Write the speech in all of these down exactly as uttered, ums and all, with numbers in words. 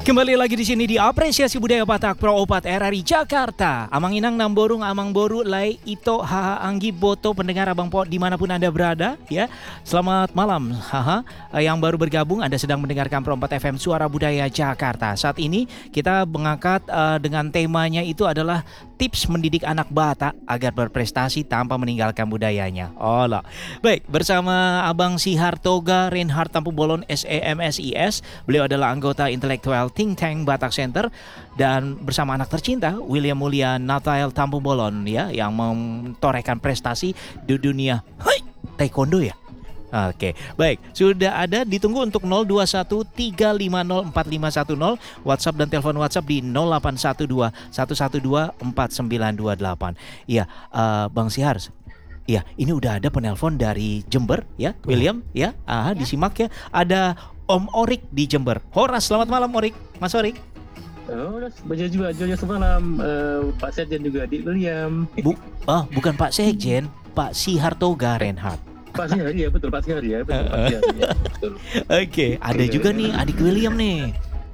Kembali lagi di sini di Apresiasi Budaya Batak Pro Opat R R I Jakarta. Amang inang namborung amang boru lai ito haha anggi boto pendengar Abang Po dimanapun Anda berada ya. Selamat malam haha. Yang baru bergabung Anda sedang mendengarkan Pro Opat F M Suara Budaya Jakarta. Saat ini kita mengangkat uh, dengan temanya itu adalah tips mendidik anak Batak agar berprestasi tanpa meninggalkan budayanya. Oh lah. Baik, bersama Abang Sihar Toga Reinhard Tampu Bolon S E M S I S. Beliau adalah anggota intelektual Think Tank Batak Center dan bersama anak tercinta William Mulia Nathael Tampu Bolon ya yang mentorehkan prestasi di dunia hai, taekwondo ya. Oke, baik. Sudah ada ditunggu untuk nol dua satu tiga lima nol empat lima satu nol, WhatsApp dan telepon WhatsApp di nol delapan satu dua satu satu dua empat sembilan dua delapan. Iya, uh, Bang Sihar. Iya, ini udah ada penelpon dari Jember ya, William ya. Ah, ya. Disimak ya. Ada Om Orik di Jember. Horas, selamat malam Orik. Mas Orik. Oh, baca juga juga semalam uh, Pak Sekjen juga di William. Bu, ah, bukan Pak Sekjen, Pak Sihar Toga Reinhard. Pak Sihar ya, betul Pak Sihar ya, betul Pak Sihar ya, betul. Oke, okay, ada okay. juga nih adik William nih.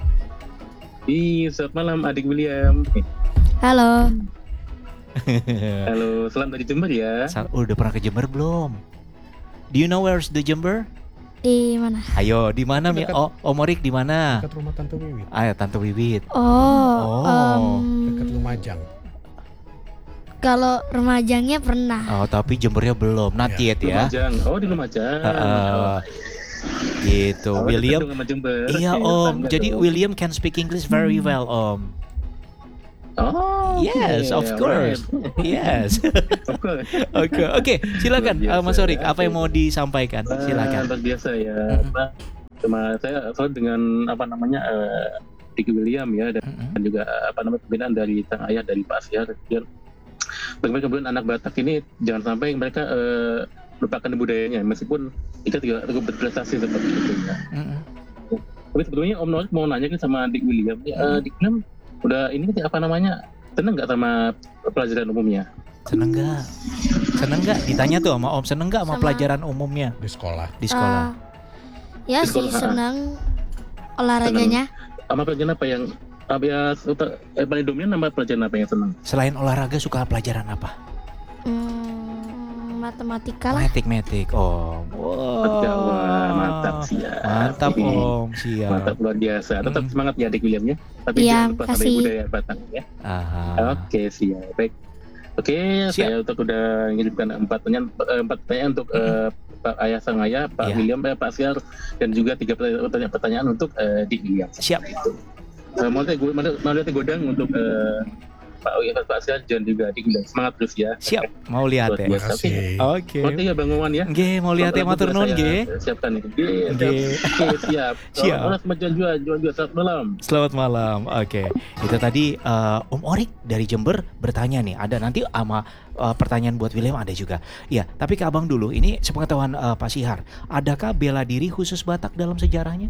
Iya, selamat malam adik William. Halo. Halo, selamat dari Jember ya. Oh, udah pernah ke Jember belum? Do you know where's the Jember? Di mana? Ayo, di mana Mi? Oh, Om Orik di mana? Dekat rumah Tante Wiwit. Ayo, Tante Wiwit. Oh, oh. Um, dekat Lumajang. Kalau Lumajangnya pernah. Oh, tapi Jembernya belum. Not yet ya. Lumajang. Oh, di Lumajang. Uh, uh, gitu. Oh, William. Iya, Om. Jadi dong. William can speak English very well, Om. Oh, yes, okay. of course. Right. Yes. Of course. Oke, oke. Silakan uh, Mas Orik, apa yang mau disampaikan? Silakan. Luar biasa ya. Mm-hmm. Cuma saya selalu dengan apa namanya uh, Dicky William ya dan, mm-hmm. dan juga apa namanya pembinaan dari sang ayah dari Pak Sihar. Dan bagaimana kemudian anak Batak ini jangan sampai mereka uh, lupakan budayanya meskipun kita juga berprestasi seperti itu ya. Mm-hmm. Tapi sebetulnya Om Norik mau nanya sama Dick William. Ya, uh, Dick William udah ini apa namanya seneng nggak sama pelajaran umumnya? Seneng nggak? Seneng nggak? Ditanya tuh sama Om, seneng nggak sama, sama pelajaran umumnya di sekolah? Di sekolah. Uh, ya di sekolah, sih seneng olahraganya. Seneng. Sama pelajaran apa yang apa ya eh, paling dominan nama pelajaran apa yang seneng? Selain olahraga suka pelajaran apa? Hmm, matematika lah. Matematik, Om. Wow. Wah, mantap sih ya. Mantap Om, siap. Mantap luar biasa. Tetap mm. semangat ya adik Williamnya. Tapi ya, jangan lupa sampai budaya Batak ya. Aha. Oke siap. Baik. Oke, siap. Saya untuk udah mengirimkan empat pertanyaan, empat pertanyaan untuk mm. uh, Pak Ayah sang ayah, Pak yeah. William, eh, Pak Sihar, dan juga tiga pertanyaan, pertanyaan untuk uh, Dik William. Siap. Uh, mau lihat mau lihat godang untuk uh, Pak Uyah, Pak Sihar, dan juga Dik William. Semangat terus ya. Siap. Mau lihat ya. Oke. Oke. Oke ya Bang Wawan ya. Nggih, mau lihat ya matur nuwun nggih. Siapkan nih. Nggih. Siap. Siap. Selamat malam jual jual jual selamat malam. Selamat malam. Oke. Itu tadi uh, Om Orik dari Jember bertanya nih. Ada nanti sama uh, pertanyaan buat William ada juga. Ya, tapi ke Abang dulu. Ini sepengetahuan uh, Pak Sihar. Adakah bela diri khusus Batak dalam sejarahnya?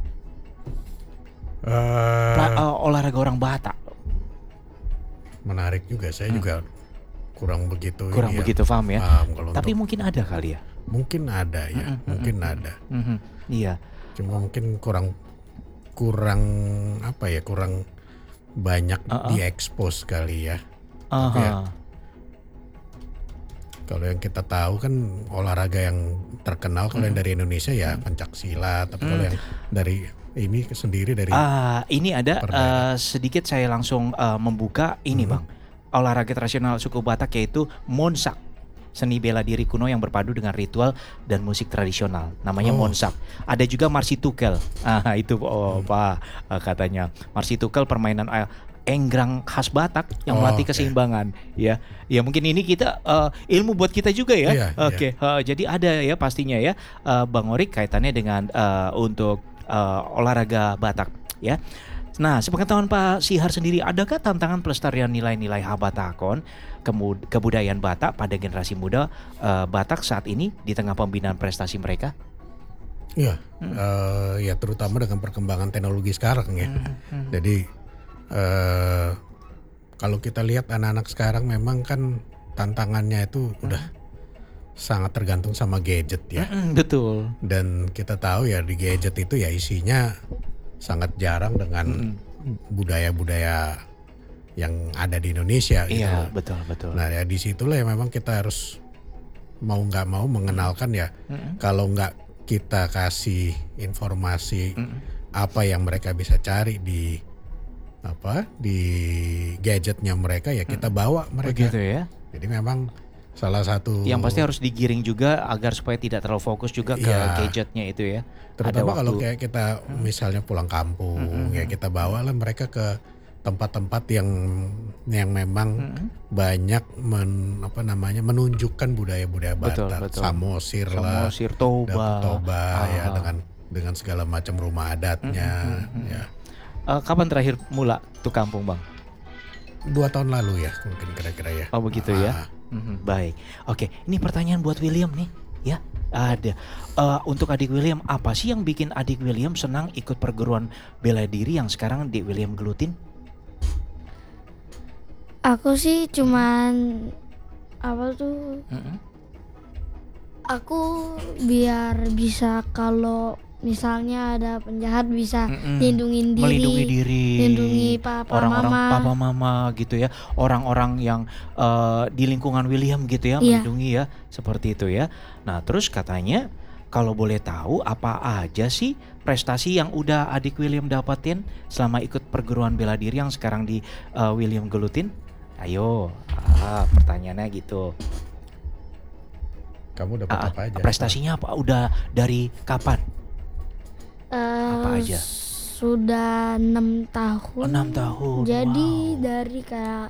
Uh, Pra, uh, olahraga orang Batak. Menarik juga. Saya hmm. juga kurang begitu kurang ini begitu ya, paham ya. Paham tapi untuk, mungkin ada kali ya. Mungkin ada ya. Mm-hmm. Mungkin ada. Mm-hmm. Iya. Cuma mungkin kurang kurang apa ya? Kurang banyak uh-uh. diekspos kali ya. Uh-huh. Tapi ya, kalau yang kita tahu kan olahraga yang terkenal kalau mm-hmm. yang dari Indonesia ya pencaksilat. Tapi mm. kalau yang dari ini sendiri dari uh, ini ada uh, sedikit saya langsung uh, membuka ini hmm. Bang, olahraga tradisional suku Batak yaitu Monsak, seni bela diri kuno yang berpadu dengan ritual dan musik tradisional, namanya oh. Monsak. Ada juga Marsitukel, ah itu oh hmm. Pak uh, katanya Marsitukel permainan uh, enggrang khas Batak yang oh, melatih keseimbangan okay. ya. Ya mungkin ini kita uh, ilmu buat kita juga ya. Yeah, Oke, okay. yeah. uh, jadi ada ya pastinya ya uh, Bang Orik kaitannya dengan uh, untuk Uh, olahraga Batak ya. Nah, sepengetahuan Pak Sihar sendiri, adakah tantangan pelestarian nilai-nilai Habatakon kemud- kebudayaan Batak pada generasi muda uh, Batak saat ini di tengah pembinaan prestasi mereka? Iya, hmm. uh, ya terutama dengan perkembangan teknologi sekarang ya. Hmm. Hmm. Jadi uh, kalau kita lihat anak-anak sekarang memang kan tantangannya itu hmm. udah sangat tergantung sama gadget ya. Mm-mm, betul. Dan kita tahu ya di gadget itu ya isinya sangat jarang dengan mm-mm. budaya-budaya yang ada di Indonesia gitu. Iya, betul betul. Nah ya di situlah ya memang kita harus mau nggak mau mengenalkan ya. Mm-mm. Kalau nggak kita kasih informasi Mm-mm. apa yang mereka bisa cari di apa di gadgetnya mereka ya kita bawa mereka. Begitu ya. Jadi memang salah satu Yang pasti harus digiring juga agar supaya tidak terlalu fokus juga ke Iya. gadgetnya itu ya. terutama Ada kalau waktu. kayak kita misalnya pulang kampung Mm-mm. ya kita bawalah mereka ke tempat-tempat yang yang memang Mm-mm. banyak men, apa namanya menunjukkan budaya-budaya Betul, Batak, betul. Samosir lah, Samosir, Toba. Dapur Toba ya Ah. dengan dengan segala macam rumah adatnya Mm-mm. ya. Eh, kapan terakhir mula tuh kampung Bang? Dua tahun lalu ya mungkin kira-kira ya. Oh begitu ya. Ah, Mhm, baik. Oke, ini pertanyaan buat William nih, ya. Ada. Eh, untuk adik William, apa sih yang bikin adik William senang ikut perguruan bela diri yang sekarang adik William gelutin? Aku sih cuman apa tuh? Mhm. Aku biar bisa kalau misalnya ada penjahat bisa Mm-mm. lindungin diri, Melindungi diri. lindungi papa orang-orang mama. papa mama gitu ya, orang-orang yang eh, di lingkungan William gitu ya, Iya. melindungi ya, seperti itu ya. Nah terus katanya kalau boleh tahu apa aja sih prestasi yang udah adik William dapatin selama ikut perguruan bela diri yang sekarang di eh, William gelutin? Ayo, ah, pertanyaannya gitu. kamu dapat Ah, apa aja? prestasinya apa? Udah dari kapan? Eh, Apa aja? Sudah enam tahun. Enam tahun. Jadi Wow. dari kayak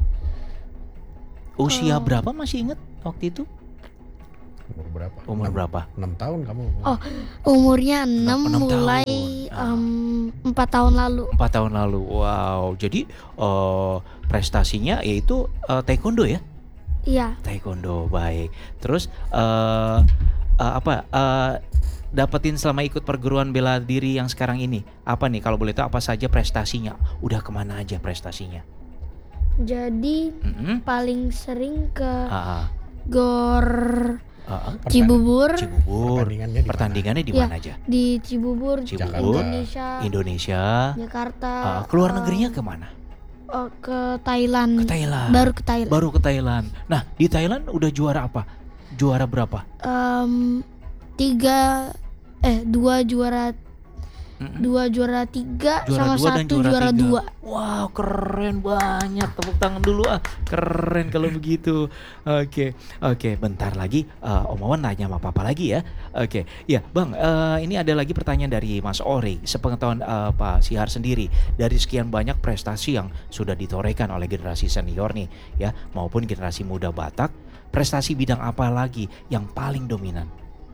Usia Oh. berapa masih inget waktu itu? Umur berapa? Umur Enam- berapa? enam tahun kamu. Oh. umurnya enam enam mulai tahun. Ah. em, empat tahun lalu. Empat tahun lalu. Wow. Jadi eh, prestasinya yaitu eh, taekwondo ya? Iya. Taekwondo, baik. Terus eh eh, apa? eh, dapetin selama ikut perguruan bela diri yang sekarang ini apa nih? Kalau boleh tahu apa saja prestasinya? Udah kemana aja prestasinya? Jadi Mm-mm. paling sering ke Ah, ah, Gor ah, ah. Pertandingan- Cibubur Cibubur. Pertandingannya di mana? Pertandingannya di Iya. mana aja? di Cibubur, Cibubur. Indonesia, Indonesia. Jakarta. Ah, keluar em, negerinya kemana? oh, ke Thailand. Ke Thailand. Baru ke Thailand. Baru ke Thailand. Nah, di Thailand udah juara apa? Juara berapa? Em, tiga eh dua juara Mm-mm. dua juara tiga Juara sama dua dan satu juara juara, tiga. dua. Wow, keren banyak. Tepuk tangan dulu ah. Keren kalau begitu. Oke, oke. Bentar lagi eh, Om Wawan nanya sama Papa lagi ya. Oke, ya Bang. eh, ini ada lagi pertanyaan dari Mas Ori. Sepengetahuan eh, Pak Sihar sendiri, dari sekian banyak prestasi yang sudah ditorehkan oleh generasi senior nih, ya, maupun generasi muda Batak, prestasi bidang apa lagi yang paling dominan?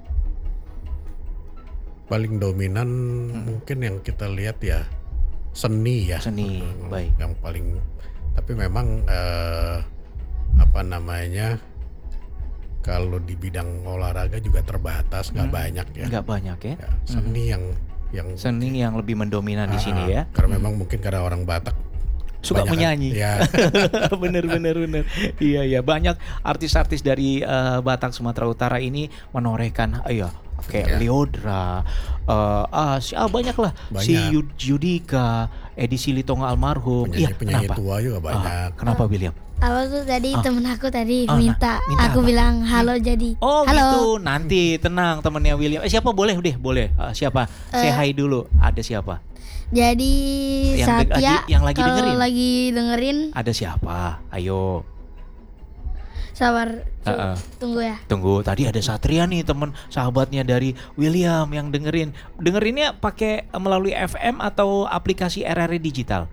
Paling dominan mungkin yang kita lihat ya seni ya. Seni, Hmm, baik. Yang paling tapi memang eh, apa namanya kalau di bidang olahraga juga terbatas nggak Hmm. banyak ya. Nggak banyak ya. Ya, seni yang yang Seni yang lebih mendominan di Ah, sini ah. ya. Karena memang mungkin karena orang Batak Suka kebanyakan- menyanyi. Ya, bener bener bener. Iya iya, banyak artis-artis dari eh, Batak Sumatera Utara ini menorehkan, iya, kayak Ya. Leodra, eh, ah, si- ah, banyak lah, si Banyak. Yud- Yudika, Edi Silitonga almarhum. Iya, penyanyi-penyanyi kenapa? tua juga Ah, banyak. kenapa William? Apa tuh tadi Ah. temen aku tadi Ah, minta, minta aku apa? bilang halo jadi. Oh Halo. gitu, nanti tenang temennya William. Eh siapa boleh deh, boleh. Ah, siapa? Say Eh. hi dulu. Ada siapa? Jadi Yang deg- Satya lagi- yang lagi kalau dengerin? lagi dengerin Ada siapa? Ayo. sabar tu- Ah, ah. tunggu ya. Tunggu, tadi ada Satria nih, temen sahabatnya dari William yang dengerin. Dengerinnya pakai eh, melalui F M atau aplikasi R R I digital?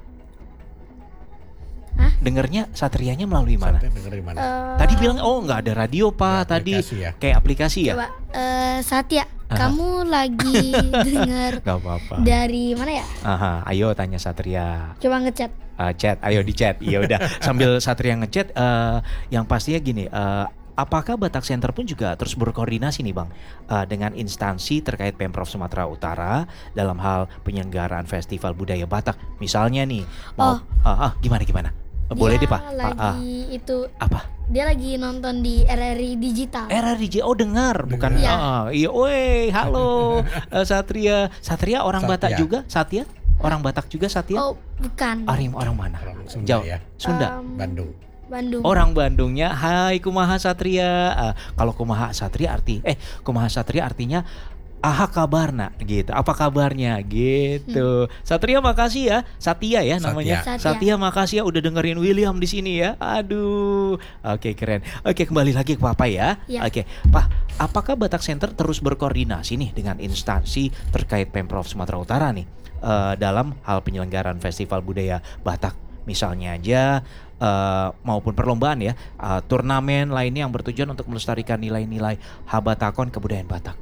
Hah? Dengernya Satrianya melalui mana? Satya dengerin mana? Eh, Tadi bilang oh nggak ada radio pak, Ya, tadi aplikasi ya. kayak aplikasi ya? coba eh, Satya, Aha. kamu lagi denger Gak apa-apa. dari mana ya? Aha, ayo tanya Satria. Coba ngechat. Uh, chat, ayo di chat. Iya udah. Sambil Satria ngechat, eh, yang pastinya gini. eh, Apakah Batak Center pun juga terus berkoordinasi nih Bang eh, dengan instansi terkait Pemprov Sumatera Utara dalam hal penyelenggaraan festival budaya Batak, misalnya nih mau Oh. ah, ah, gimana gimana? Eh, Boleh Dia deh Pak. Lagi Pak, ah, itu apa? dia lagi nonton di R R I digital. R R I J, oh dengar, bukan? Iya. Ah, iya, woi, halo eh, Satria. Satria orang Satya. Batak juga, Satya? Orang Batak juga Satya? Oh, Bukan. Arim orang mana? Orang Sunda Jauh. ya, Sunda. Em, Bandung. Bandung. Orang Bandungnya, hai kumaha satria. Ah, kalau kumaha satria arti, eh kumaha satria artinya aha kabarna gitu. Apa kabarnya gitu. Satria makasih ya, Satya ya namanya. Satya. Satya makasih ya udah dengerin William di sini ya. Aduh. Oke, keren. Oke, kembali lagi ke Papa ya. Ya. Oke, Pak, apakah Batak Center terus berkoordinasi nih dengan instansi terkait Pemprov Sumatera Utara nih eh, dalam hal penyelenggaraan festival budaya Batak? Misalnya aja uh, maupun perlombaan ya, uh, turnamen lainnya yang bertujuan untuk melestarikan nilai-nilai Habatakon kebudayaan Batak.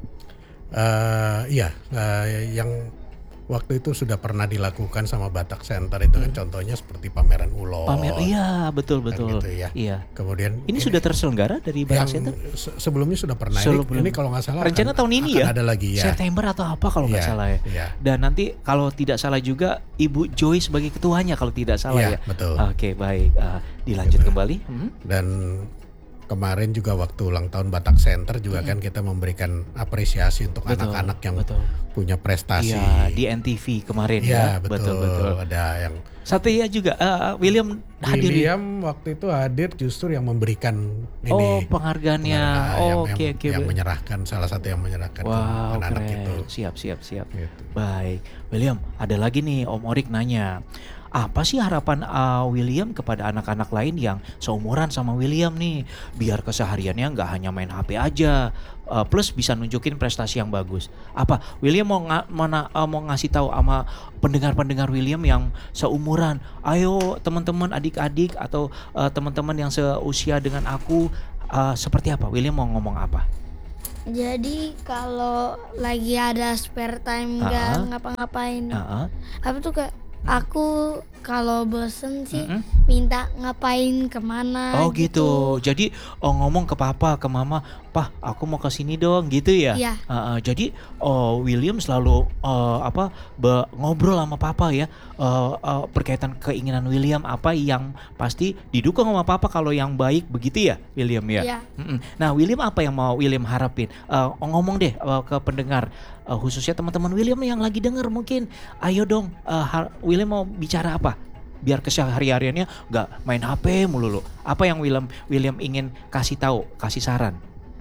Eh iya, eh, yang waktu itu sudah pernah dilakukan sama Batak Center itu kan contohnya seperti pameran Ulo. Pamer, iya betul kan betul. gitu ya. Iya. Kemudian Ini, sudah terselenggara dari Batak yang Center? se- sebelumnya sudah pernah. Sebelum- Ini, ini kalau nggak salah Rencana akan- tahun ini akan ya? ada lagi ya. September atau apa kalau nggak Iya, salah ya. iya. Dan nanti kalau tidak salah juga Ibu Joy sebagai ketuanya kalau tidak salah Iya, ya. betul. Oke baik, uh, dilanjut Gitu. kembali. Hmm? Dan kemarin juga waktu ulang tahun Batak Center juga kan kita memberikan apresiasi untuk Betul, anak-anak yang betul. punya prestasi. Iya di N T V kemarin ya. Iya, betul. betul betul. Ada yang Satya juga, uh, William hadir. di- William waktu itu hadir justru yang memberikan ini. Oh penghargaannya. penghargaan, Oh, yang, oke yang- oke. yang menyerahkan, salah satu yang menyerahkan ke Wow anak-anak keren. itu. Siap siap siap. Gitu. Baik, William. Ada lagi nih Om Orik nanya. Apa sih harapan uh, William kepada anak-anak lain yang seumuran sama William nih, biar kesehariannya nggak hanya main H P aja, uh, plus bisa nunjukin prestasi yang bagus. Apa William mau nga- mana uh, mau ngasih tahu sama pendengar-pendengar William yang seumuran, ayo teman-teman adik-adik atau uh, teman-teman yang seusia dengan aku, uh, seperti apa? William mau ngomong apa? Jadi kalau lagi ada spare time nggak Ah. ngapa-ngapain, Uh-uh. apa tuh kayak aku kalau bosen sih Mm-mm. minta ngapain kemana. Oh gitu. Jadi oh, ngomong ke papa, ke mama, "Pah, aku mau ke sini dong." Gitu ya. Iya. Uh, uh, jadi oh, William selalu uh, apa be- ngobrol sama papa ya. Uh, uh, berkaitan keinginan William apa yang pasti didukung sama papa kalau yang baik begitu ya, William ya. Iya. Mm-mm. Nah, William apa yang mau William harapin? Uh, ngomong deh uh, ke pendengar, uh, khususnya teman-teman William yang lagi denger mungkin. Ayo dong, uh, har- William mau bicara apa? Biar kesehariannya nggak main H P mulu lo. Apa yang William William ingin kasih tahu, kasih saran?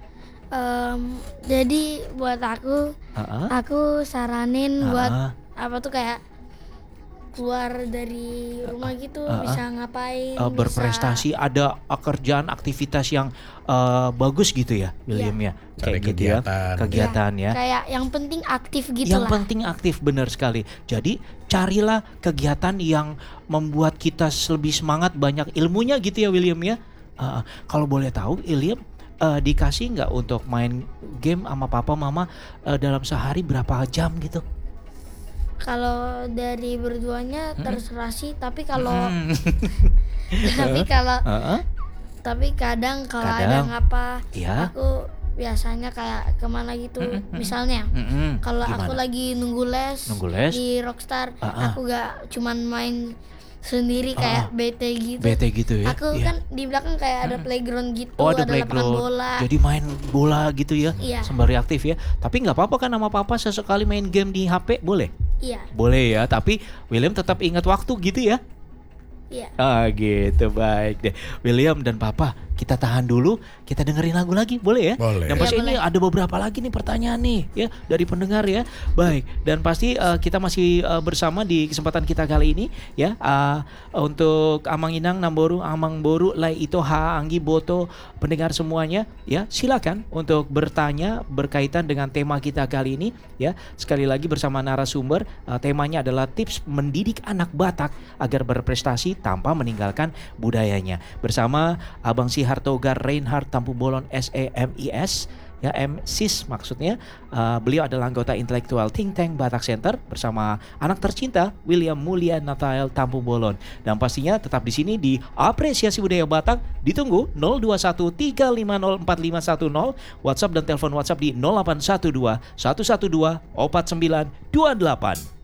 Em, jadi buat aku, Uh-uh. aku saranin buat Uh-uh. apa tuh kayak keluar dari rumah gitu, uh, uh. bisa ngapain, Uh, bisa- berprestasi, ada uh, kerjaan aktivitas yang uh, bagus gitu ya, William ya. Cari Kayak gitu ya. kegiatan. Kegiatan ya. kayak yang penting aktif gitu Yang lah. penting aktif, benar sekali. Jadi carilah kegiatan yang membuat kita lebih semangat, banyak ilmunya gitu ya William ya. Uh, kalau boleh tahu William uh, dikasih nggak untuk main game sama papa mama uh, dalam sehari berapa jam gitu? Kalau dari berduanya Mm-mm. terserah sih, tapi kalau Hmm. tapi kalau Uh-uh. tapi kadang kalau ada Kadang. ngapa, Ya. aku biasanya kayak kemana gitu. Mm-mm. Misalnya Mm-mm. kalau aku Gimana? lagi nunggu les, Nunggu les? di Rockstar, Ah-ah. aku gak cuman main sendiri kayak Ah-ah. bete gitu. Bete gitu ya. Aku Iya. kan di belakang kayak ada playground gitu, Oh ada ada lapangan playground, bola. jadi main bola gitu ya, Iya. sembari aktif ya. Tapi nggak apa-apa kan sama papa sesekali main game di H P, boleh? Iya, Boleh ya, tapi William tetap ingat waktu gitu ya. iya. Ah gitu, baik deh. William dan papa, kita tahan dulu, kita dengerin lagu lagi, boleh ya? Boleh. Dan pasti Iya, ini boleh. ada beberapa lagi nih pertanyaan nih ya dari pendengar ya. Baik, dan pasti uh, kita masih uh, bersama di kesempatan kita kali ini ya. Uh, untuk Amang Inang, Namboru, Amang Boru, Lai Ito, Ha Anggi, Boto, pendengar semuanya ya, silakan untuk bertanya berkaitan dengan tema kita kali ini ya. Sekali lagi bersama narasumber, uh, temanya adalah tips mendidik anak Batak agar berprestasi tanpa meninggalkan budayanya. Bersama Abang Sihartogar Reinhard Tampu Bolon S E M I S ya, M S I S maksudnya. Uh, beliau adalah anggota intelektual Think Tank Batak Center bersama anak tercinta William Mulia Nathanael Tampu Bolon. Dan pastinya tetap di sini di Apresiasi Budaya Batak. Ditunggu nol dua satu tiga lima nol empat lima satu nol, WhatsApp dan telepon WhatsApp di nol delapan satu dua satu satu dua empat sembilan dua delapan.